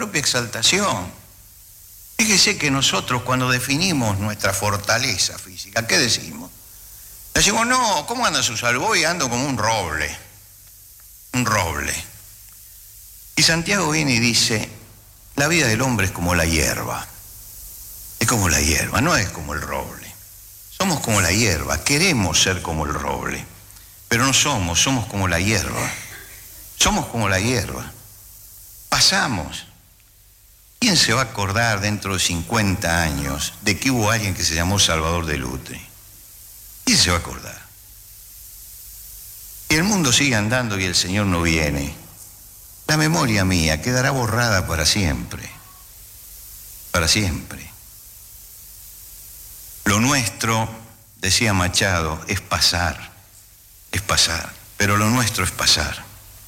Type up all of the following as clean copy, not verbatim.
propia exaltación. Fíjese que nosotros cuando definimos nuestra fortaleza física, ¿qué decimos? Decimos, no, ¿cómo anda su salud? Voy ando como un roble. Un roble. Y Santiago viene y dice, la vida del hombre es como la hierba. Es como la hierba, no es como el roble. Somos como la hierba, queremos ser como el roble, pero no somos como la hierba. Somos como la hierba. Pasamos. ¿Quién se va a acordar dentro de 50 años de que hubo alguien que se llamó Salvador de Lutre? ¿Quién se va a acordar? Y el mundo sigue andando y el Señor no viene. La memoria mía quedará borrada para siempre. Para siempre. Lo nuestro, decía Machado, es pasar, pero lo nuestro es pasar.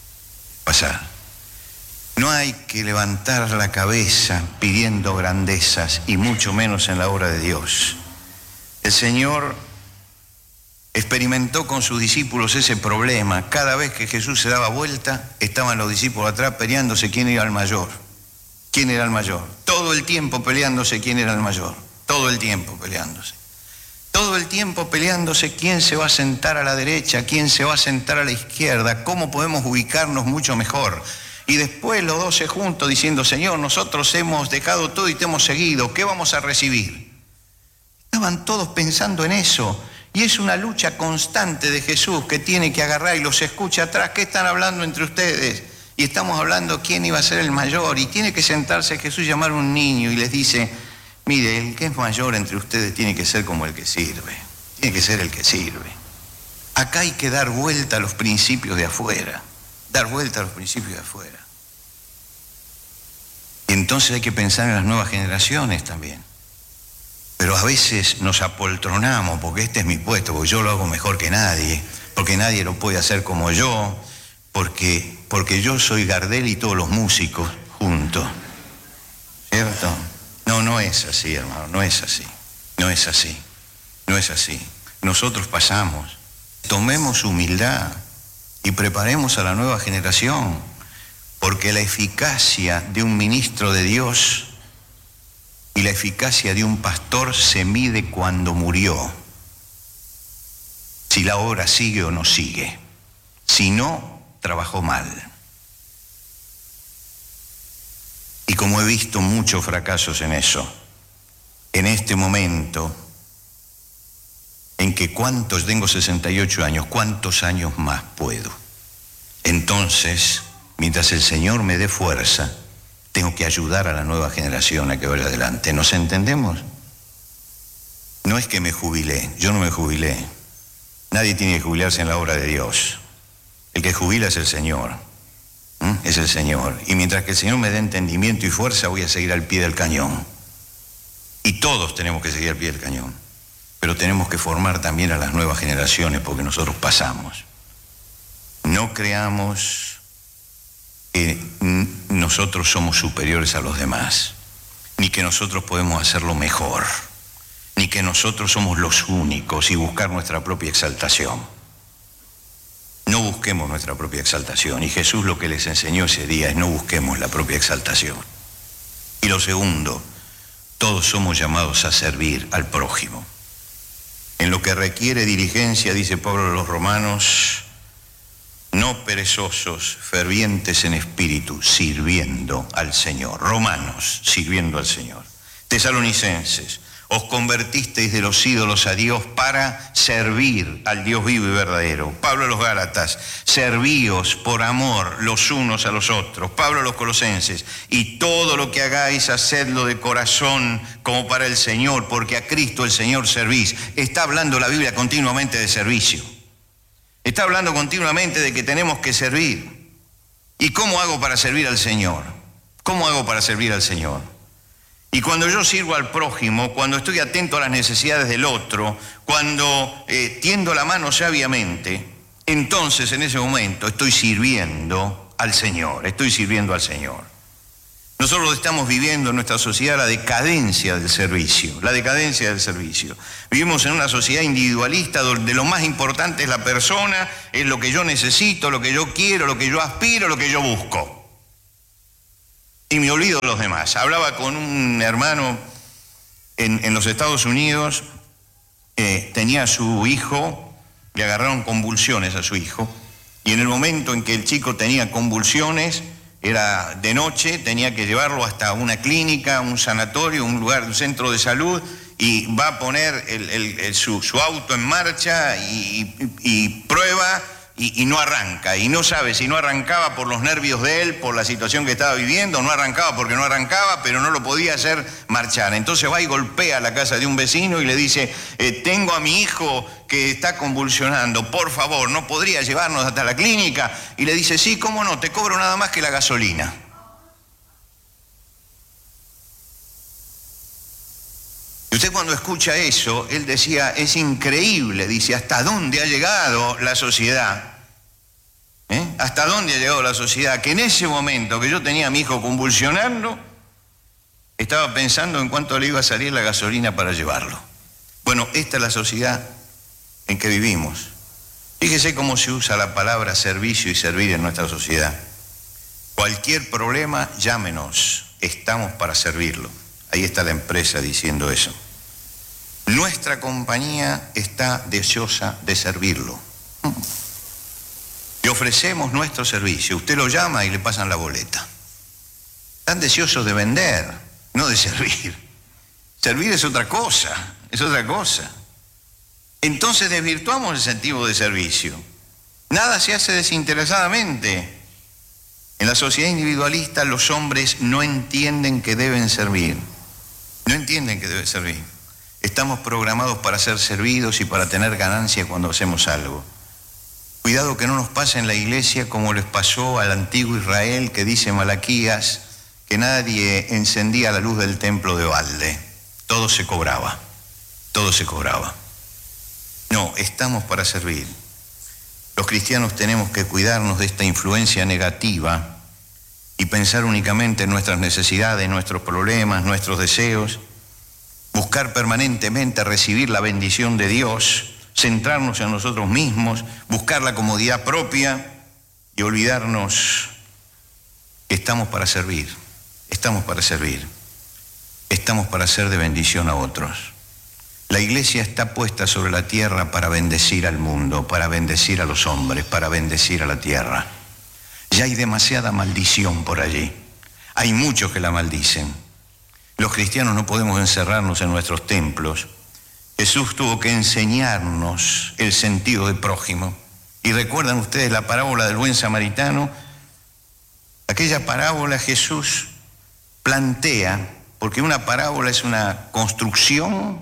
No hay que levantar la cabeza pidiendo grandezas y mucho menos en la obra de Dios. El Señor experimentó con sus discípulos ese problema. Cada vez que Jesús se daba vuelta, estaban los discípulos atrás peleándose quién era el mayor. ¿Quién era el mayor? Todo el tiempo peleándose quién era el mayor. Todo el tiempo peleándose. Todo el tiempo peleándose quién se va a sentar a la derecha, quién se va a sentar a la izquierda, cómo podemos ubicarnos mucho mejor. Y después los 12 juntos diciendo, Señor, nosotros hemos dejado todo y te hemos seguido, ¿qué vamos a recibir? Estaban todos pensando en eso. Y es una lucha constante de Jesús que tiene que agarrar y los escucha atrás. ¿Qué están hablando entre ustedes? Y estamos hablando quién iba a ser el mayor. Y tiene que sentarse Jesús, llamar a un niño y les dice, mire, el que es mayor entre ustedes tiene que ser como el que sirve. Tiene que ser el que sirve. Acá hay que dar vuelta a los principios de afuera. Dar vuelta a los principios de afuera. Y entonces hay que pensar en las nuevas generaciones también. Pero a veces nos apoltronamos porque este es mi puesto, porque yo lo hago mejor que nadie, porque nadie lo puede hacer como yo, porque yo soy Gardel y todos los músicos juntos. ¿Cierto? No es así, hermano, no es así. Nosotros pasamos. Tomemos humildad y preparemos a la nueva generación, porque la eficacia de un ministro de Dios y la eficacia de un pastor se mide cuando murió. Si la obra sigue o no sigue. Si no, trabajó mal. Y como he visto muchos fracasos en eso, en este momento, en que tengo 68 años, ¿cuántos años más puedo? Entonces, mientras el Señor me dé fuerza, tengo que ayudar a la nueva generación a que vaya adelante. ¿Nos entendemos? No es que me jubilé, yo no me jubilé. Nadie tiene que jubilarse en la obra de Dios. El que jubila es el Señor. Es el Señor. Y mientras que el Señor me dé entendimiento y fuerza, voy a seguir al pie del cañón. Y todos tenemos que seguir al pie del cañón. Pero tenemos que formar también a las nuevas generaciones porque nosotros pasamos. No creamos que nosotros somos superiores a los demás, ni que nosotros podemos hacerlo mejor, ni que nosotros somos los únicos y buscar nuestra propia exaltación. No busquemos nuestra propia exaltación, y Jesús lo que les enseñó ese día es no busquemos la propia exaltación. Y lo segundo, todos somos llamados a servir al prójimo. En lo que requiere diligencia, dice Pablo a los Romanos, no perezosos, fervientes en espíritu, sirviendo al Señor. Romanos, sirviendo al Señor. Tesalonicenses, os convertisteis de los ídolos a Dios para servir al Dios vivo y verdadero. Pablo a los Gálatas, servíos por amor los unos a los otros. Pablo a los Colosenses, y todo lo que hagáis, hacedlo de corazón como para el Señor, porque a Cristo el Señor servís. Está hablando la Biblia continuamente de servicio. Está hablando continuamente de que tenemos que servir. ¿Y cómo hago para servir al Señor? ¿Cómo hago para servir al Señor? Y cuando yo sirvo al prójimo, cuando estoy atento a las necesidades del otro, cuando tiendo la mano sabiamente, entonces en ese momento estoy sirviendo al Señor, estoy sirviendo al Señor. Nosotros estamos viviendo en nuestra sociedad la decadencia del servicio, la decadencia del servicio. Vivimos en una sociedad individualista donde lo más importante es la persona, es lo que yo necesito, lo que yo quiero, lo que yo aspiro, lo que yo busco. y me olvido de los demás. Hablaba con un hermano en los Estados Unidos, tenía a su hijo, le agarraron convulsiones a su hijo, y en el momento en que el chico tenía convulsiones, era de noche, tenía que llevarlo hasta una clínica, un sanatorio, un lugar, un centro de salud, y va a poner su auto en marcha y prueba y no arranca. Y no sabe si no arrancaba por los nervios de él, por la situación que estaba viviendo, no arrancaba porque no arrancaba, pero no lo podía hacer marchar. Entonces va y golpea la casa de un vecino y le dice, tengo a mi hijo que está convulsionando, por favor, ¿no podría llevarnos hasta la clínica? Y le dice, sí, cómo no, te cobro nada más que la gasolina. Y usted cuando escucha eso, él decía, es increíble, dice, ¿hasta dónde ha llegado la sociedad? ¿Hasta dónde ha llegado la sociedad? Que en ese momento que yo tenía a mi hijo convulsionando, estaba pensando en cuánto le iba a salir la gasolina para llevarlo. Bueno, esta es la sociedad en que vivimos. Fíjese cómo se usa la palabra servicio y servir en nuestra sociedad. Cualquier problema, llámenos, estamos para servirlo. Ahí está la empresa diciendo eso. Nuestra compañía está deseosa de servirlo. Le ofrecemos nuestro servicio. Usted lo llama y le pasan la boleta. Están deseosos de vender, no de servir. Servir es otra cosa, es otra cosa. Entonces desvirtuamos el sentido de servicio. Nada se hace desinteresadamente. En la sociedad individualista los hombres no entienden que deben servir. No entienden que deben servir. Estamos programados para ser servidos y para tener ganancia cuando hacemos algo. Cuidado que no nos pase en la iglesia como les pasó al antiguo Israel, que dice Malaquías, que nadie encendía la luz del templo de balde. Todo se cobraba, todo se cobraba. No, estamos para servir. Los cristianos tenemos que cuidarnos de esta influencia negativa y pensar únicamente en nuestras necesidades, nuestros problemas, nuestros deseos, buscar permanentemente recibir la bendición de Dios, centrarnos en nosotros mismos, buscar la comodidad propia y olvidarnos que estamos para servir, estamos para servir, estamos para ser de bendición a otros. La iglesia está puesta sobre la tierra para bendecir al mundo, para bendecir a los hombres, para bendecir a la tierra. Ya hay demasiada maldición por allí. Hay muchos que la maldicen. Los cristianos no podemos encerrarnos en nuestros templos. Jesús tuvo que enseñarnos el sentido de prójimo. Y recuerdan ustedes la parábola del buen samaritano. Aquella parábola Jesús plantea, porque una parábola es una construcción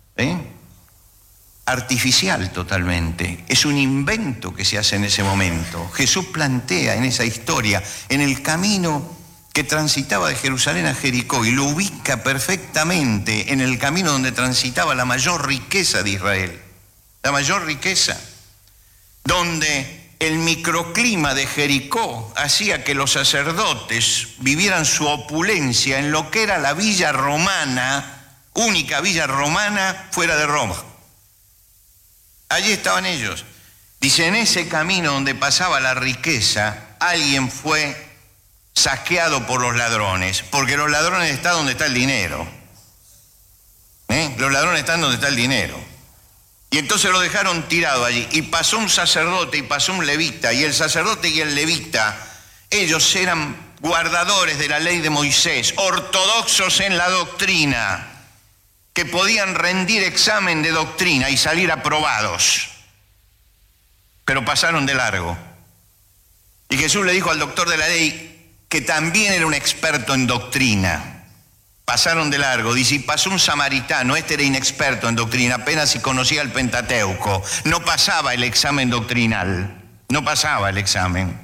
artificial totalmente. Es un invento que se hace en ese momento. Jesús plantea en esa historia, en el camino que transitaba de Jerusalén a Jericó, y lo ubica perfectamente en el camino donde transitaba la mayor riqueza de Israel, la mayor riqueza, donde el microclima de Jericó hacía que los sacerdotes vivieran su opulencia en lo que era la villa romana, única villa romana fuera de Roma. Allí estaban ellos. Dice, en ese camino donde pasaba la riqueza, alguien fue saqueado por los ladrones, porque los ladrones están donde está el dinero. Los ladrones están donde está el dinero. Y entonces lo dejaron tirado allí. Y pasó un sacerdote y pasó un levita. Y el sacerdote y el levita, ellos eran guardadores de la ley de Moisés, ortodoxos en la doctrina, que podían rendir examen de doctrina y salir aprobados. Pero pasaron de largo. Y Jesús le dijo al doctor de la ley, que también era un experto en doctrina. Pasaron de largo. Dice, y pasó un samaritano, este era inexperto en doctrina, apenas si conocía el Pentateuco. No pasaba el examen doctrinal, no pasaba el examen.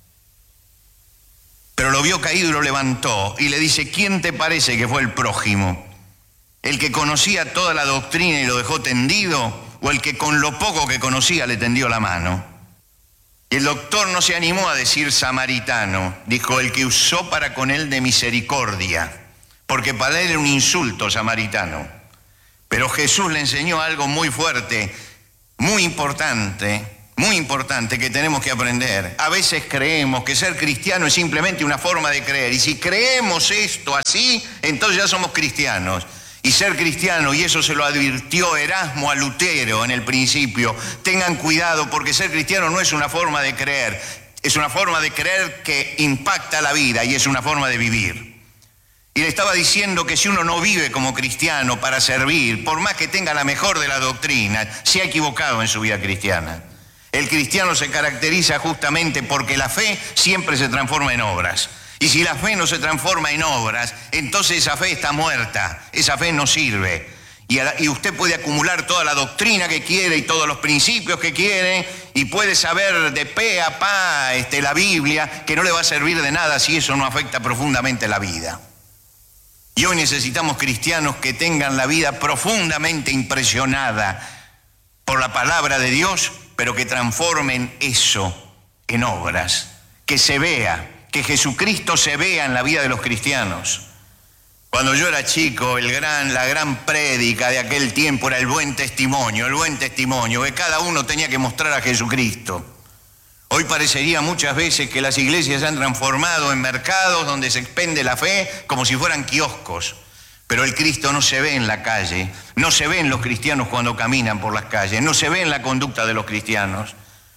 Pero lo vio caído y lo levantó y le dice, ¿quién te parece que fue el prójimo? ¿El que conocía toda la doctrina y lo dejó tendido? ¿O el que con lo poco que conocía le tendió la mano? Y el doctor no se animó a decir samaritano, dijo el que usó para con él de misericordia, porque para él era un insulto samaritano. Pero Jesús le enseñó algo muy fuerte, muy importante, muy importante que tenemos que aprender. A veces creemos que ser cristiano es simplemente una forma de creer. Y si creemos esto así, entonces ya somos cristianos. Y ser cristiano, y eso se lo advirtió Erasmo a Lutero en el principio, tengan cuidado porque ser cristiano no es una forma de creer, es una forma de creer que impacta la vida y es una forma de vivir. Y le estaba diciendo que si uno no vive como cristiano para servir, por más que tenga la mejor de la doctrina, se ha equivocado en su vida cristiana. El cristiano se caracteriza justamente porque la fe siempre se transforma en obras. Y si la fe no se transforma en obras, entonces esa fe está muerta, esa fe no sirve. Y usted puede acumular toda la doctrina que quiere y todos los principios que quiere y puede saber de pe a pa la Biblia, que no le va a servir de nada si eso no afecta profundamente la vida. Y hoy necesitamos cristianos que tengan la vida profundamente impresionada por la palabra de Dios, pero que transformen eso en obras, que se vea, que Jesucristo se vea en la vida de los cristianos. Cuando yo era chico, la gran prédica de aquel tiempo era el buen testimonio, que cada uno tenía que mostrar a Jesucristo. Hoy parecería muchas veces que las iglesias se han transformado en mercados donde se expende la fe como si fueran kioscos. Pero el Cristo no se ve en la calle, no se ve en los cristianos cuando caminan por las calles, no se ve en la conducta de los cristianos.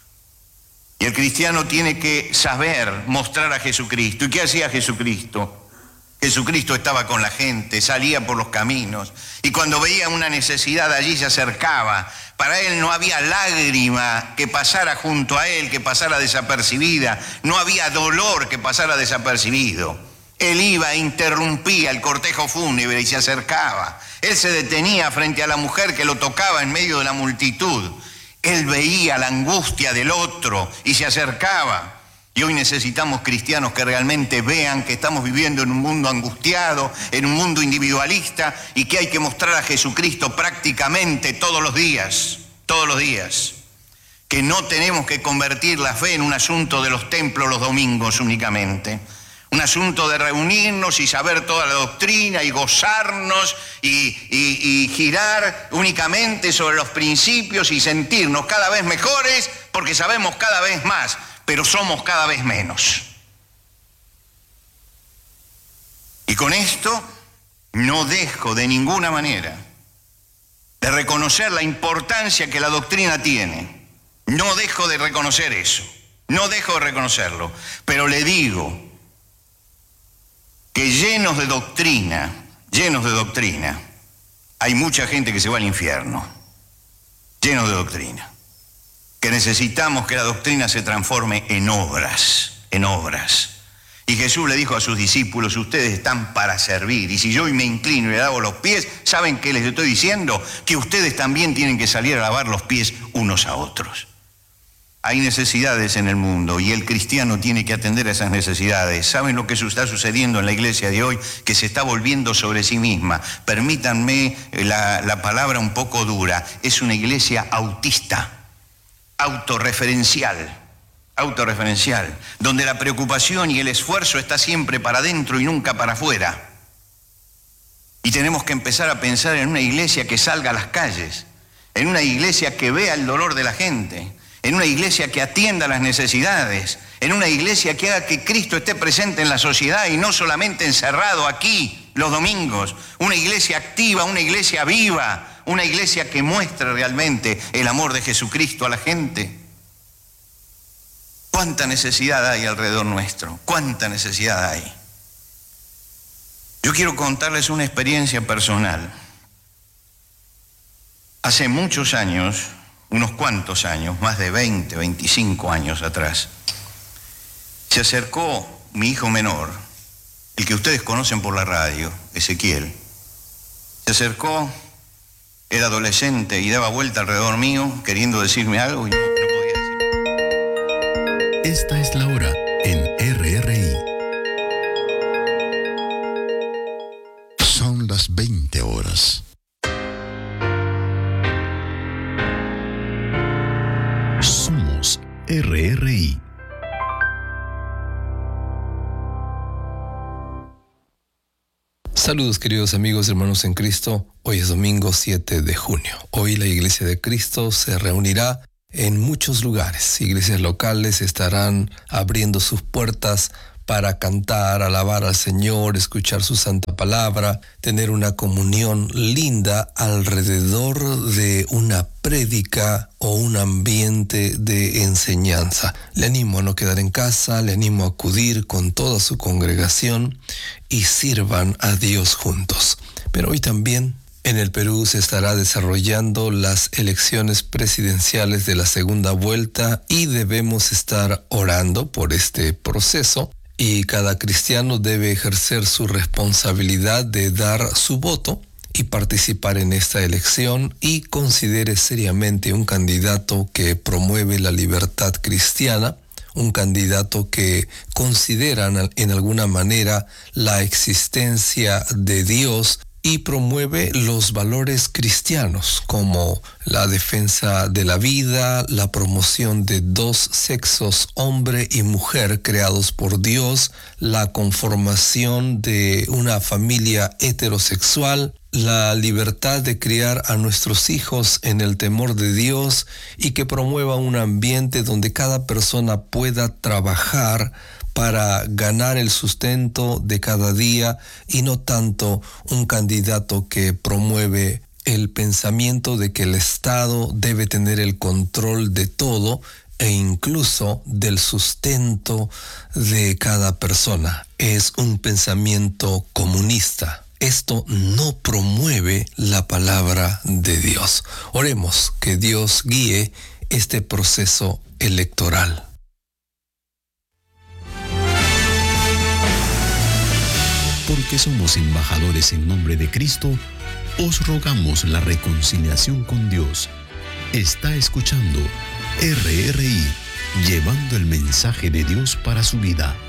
Y el cristiano tiene que saber mostrar a Jesucristo. ¿Y qué hacía Jesucristo? Jesucristo estaba con la gente, salía por los caminos y cuando veía una necesidad allí se acercaba. Para él no había lágrima que pasara junto a él, que pasara desapercibida. No había dolor que pasara desapercibido. Él iba e interrumpía el cortejo fúnebre y se acercaba. Él se detenía frente a la mujer que lo tocaba en medio de la multitud. Él veía la angustia del otro y se acercaba. Y hoy necesitamos cristianos que realmente vean que estamos viviendo en un mundo angustiado, en un mundo individualista y que hay que mostrar a Jesucristo prácticamente todos los días. Que no tenemos que convertir la fe en un asunto de los templos los domingos únicamente. Un asunto de reunirnos y saber toda la doctrina y gozarnos y girar únicamente sobre los principios y sentirnos cada vez mejores porque sabemos cada vez más, pero somos cada vez menos. Y con esto no dejo de ninguna manera de reconocer la importancia que la doctrina tiene. No dejo de reconocer eso, no dejo de reconocerlo, pero le digo que llenos de doctrina, hay mucha gente que se va al infierno, llenos de doctrina, que necesitamos que la doctrina se transforme en obras. Y Jesús le dijo a sus discípulos, ustedes están para servir, y si yo hoy me inclino y le lavo los pies, ¿saben qué les estoy diciendo? Que ustedes también tienen que salir a lavar los pies unos a otros. Hay necesidades en el mundo y el cristiano tiene que atender a esas necesidades. ¿Saben lo que está sucediendo en la iglesia de hoy? Que se está volviendo sobre sí misma. Permítanme la palabra un poco dura. Es una iglesia autista, autorreferencial, donde la preocupación y el esfuerzo está siempre para adentro y nunca para afuera. Y tenemos que empezar a pensar en una iglesia que salga a las calles, en una iglesia que vea el dolor de la gente, en una iglesia que atienda las necesidades, en una iglesia que haga que Cristo esté presente en la sociedad y no solamente encerrado aquí los domingos. Una iglesia activa, una iglesia viva, una iglesia que muestre realmente el amor de Jesucristo a la gente. ¿Cuánta necesidad hay alrededor nuestro? ¿Cuánta necesidad hay? Yo quiero contarles una experiencia personal. Hace muchos años, unos cuantos años, más de 20, 25 años atrás, se acercó mi hijo menor, el que ustedes conocen por la radio, Ezequiel. Se acercó, era adolescente y daba vuelta alrededor mío, queriendo decirme algo y no podía decirme. Esta es la hora en RRI. Son las 20 horas. Somos RRI. Saludos queridos amigos y hermanos en Cristo. Hoy es domingo 7 de junio. Hoy la Iglesia de Cristo se reunirá en muchos lugares. Iglesias locales estarán abriendo sus puertas para cantar, alabar al Señor, escuchar su santa palabra, tener una comunión linda alrededor de una prédica o un ambiente de enseñanza. Le animo a no quedar en casa, le animo a acudir con toda su congregación y sirvan a Dios juntos. Pero hoy también en el Perú se estará desarrollando las elecciones presidenciales de la segunda vuelta y debemos estar orando por este proceso. Y cada cristiano debe ejercer su responsabilidad de dar su voto y participar en esta elección y considere seriamente un candidato que promueve la libertad cristiana, un candidato que considera en alguna manera la existencia de Dios y promueve los valores cristianos como la defensa de la vida, la promoción de dos sexos, hombre y mujer creados por Dios, la conformación de una familia heterosexual, la libertad de criar a nuestros hijos en el temor de Dios y que promueva un ambiente donde cada persona pueda trabajar para ganar el sustento de cada día y no tanto un candidato que promueve el pensamiento de que el Estado debe tener el control de todo e incluso del sustento de cada persona. Es un pensamiento comunista. Esto no promueve la palabra de Dios. Oremos que Dios guíe este proceso electoral. Porque somos embajadores en nombre de Cristo, os rogamos la reconciliación con Dios. Está escuchando RRI, llevando el mensaje de Dios para su vida.